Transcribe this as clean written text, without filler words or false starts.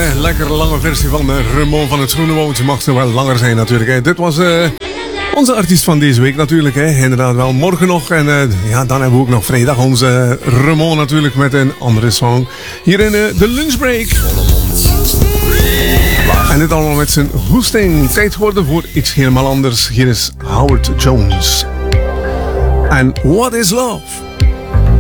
hè? Lekker lange versie van Ramon van het Groenewoontje. Mag er wel langer zijn natuurlijk, hè? Dit was onze artiest van deze week natuurlijk, hè? Inderdaad wel. Morgen nog. En ja, dan hebben we ook nog vrijdag onze Ramon natuurlijk met een andere song. Hier in de lunchbreak. En dit allemaal met zijn hoesting. Tijd geworden voor iets helemaal anders. Hier is Howard Jones. En What is Love?